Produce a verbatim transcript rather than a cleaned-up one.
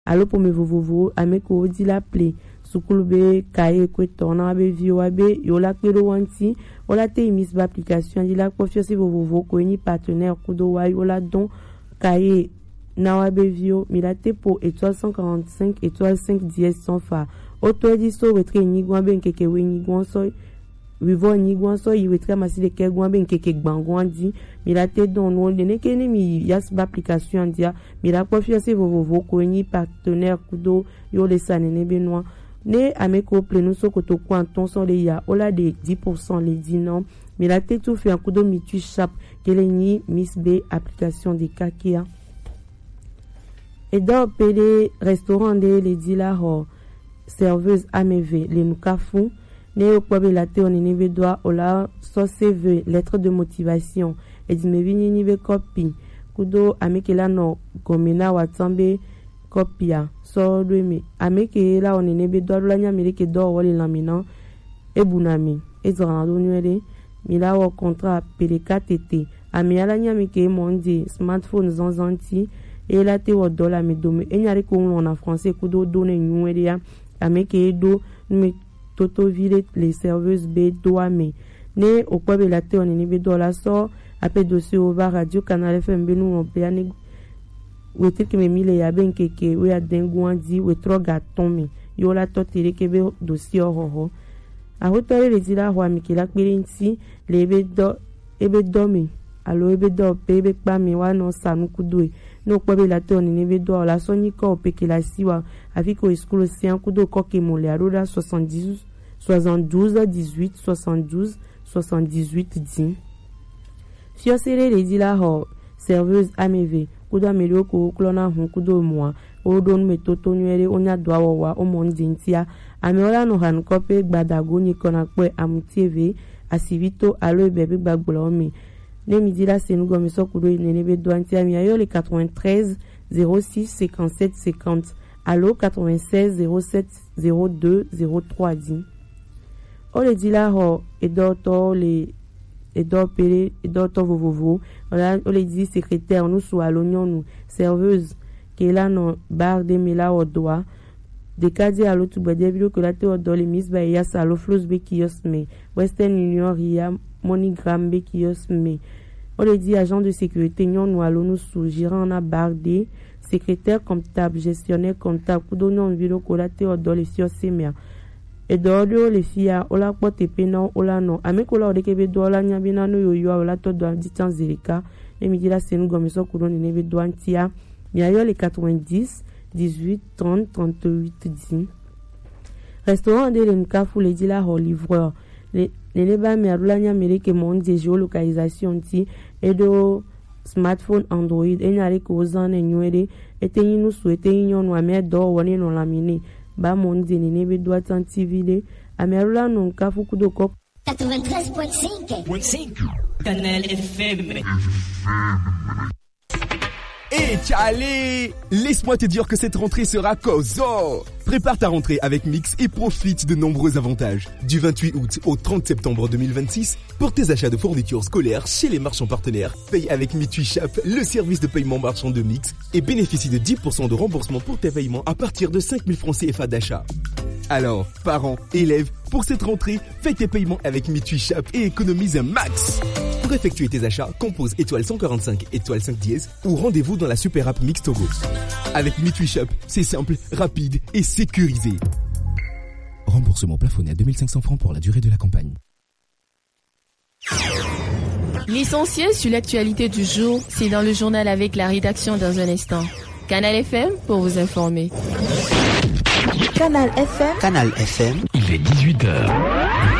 Allo pour me vovovo, ameko di la play. Sukulube, kaye, kweton, abe vio, abe, yola kwedo wanti, ola te imis ba application, di la kofio si vovovo, kweni partenaire, kudo wa, yola don, kaye, na wabe vio, milate po étoile cent quarante-cinq, étoile cinq dièse sans fa. Oto di so, wetre nigwan ben keke we nigwan so, vivo nigwan so, yi wetre masi de ke gwan ben keke gbangwan di, milate don, no, de ne kene mi yas ba application dia, mila kofio si vovovo, kweni partenaire, kudo, yo le sanene benwa. Ne ameko pleno so koto kwanton son le ya ola de dix pour cent les dix non mais la tête tout fait un coup de mitu chap kele ni Miss B application de kakia et dans pele restaurant de les dit la ho serveuse ameve les nukafu ne okwabe la te on neve doa ola so cv lettre de motivation et dit me vini ni be copie kudo amekela no gomena watambe copia so dweme ameke la onene be do la nya mereke do wole lamina e bunami e zrando nuere mila wa contrat peleka tete ami ala nya meke monde smartphone zanzanti e la te wo dola me do me e nyare ko on en français ku do donner nuere ya ameke do me toto vile les serveuses be do ame ne okwabe la te onene be do la so ape dossier au va radio canal F M be nous on pe ane wete ke me mile ya ben keke we a dengwan di we tro gaton mi yo la to tere ke be dossier ho a hotore le di la ho mi ke la kpirinti le be do ebe do mi alo ebe do pe be pa mi wa no sanu kudwe no ko be la to ni ne be do la so ni ko pe ke la siwa afiko eskulo si an kudo ko ke mo le aroda soixante-dix soixante-douze dix-huit soixante-douze soixante-dix-huit dix si o sere le di la ho serveuse ameve kudo amelio ko klona hun kudo moi o don metoto nuere onya doa wa o mon dintia ameola no han kope gbadago ni kona pe amtv asivito alo bebe gbagbola mi ne mi dila senu go mi so kudo nene be doantia mi ayo le quatre-vingt-treize zéro six cinquante-sept cinquante allo quatre-vingt-seize zéro sept zéro deux zéro trois dix o le dila ho edoto le Edo pele, edo to vovovo. On les dit secrétaire, nous sous à l'oignon, nous serveuse, qui est là, non, bar de mela au doigt. Des cas à l'autre, bah, des vidéos que la théo dans les miss, bah, il y a ça, le flous bekios, mais Western Union, il y a MoneyGram bekios, mais on les dit agent de sécurité, nous allons nous sous, gérant en a bar de secrétaire comptable, gestionnaire comptable, coup d'oignon, vidéo que la théo dans les fios, c'est mère. Et d'ordio les filles ola pote pena ola no amekola odekebe dola nyabina no yoyo ola to do ditan zerika et mi dila senu gomeso kudo ne nebe doantia mi ayo le quatre-vingt-dix dix-huit trente trente-huit dix restaurant de l'Enkafu le dila ho livreur les les ba mi arula nya mereke monde géolocalisation ti et do smartphone Android et nyare ko zane nyuere etenyi nu souete nyon wa me do woni no lamine ba monde ni nebe doit antivile amerula non kafu kudo kop quatre-vingt-treize virgule cinq Canal F M. Et Tchalé, laisse-moi te dire que cette rentrée sera cozo. Prépare ta rentrée avec Mix et profite de nombreux avantages. Du vingt-huit août au trente septembre deux mille vingt-six, pour tes achats de fournitures scolaires chez les marchands partenaires, paye avec MituiShop, le service de paiement marchand de Mix, et bénéficie de dix pour cent de remboursement pour tes paiements à partir de cinq mille francs C F A d'achat. Alors, parents, élèves, pour cette rentrée, fais tes paiements avec MituiShop et économise un max. Pour effectuer tes achats, compose étoile cent quarante-cinq, étoile cinq dièse ou rendez-vous dans la super app Mix Togo. Avec MituiShop, c'est simple, rapide et sécurisé. Remboursement plafonné à deux mille cinq cents francs pour la durée de la campagne. L'essentiel sur l'actualité du jour, c'est dans le journal avec la rédaction dans un instant. Canal F M pour vous informer. Canal F M. Canal F M. Il est dix-huit heures.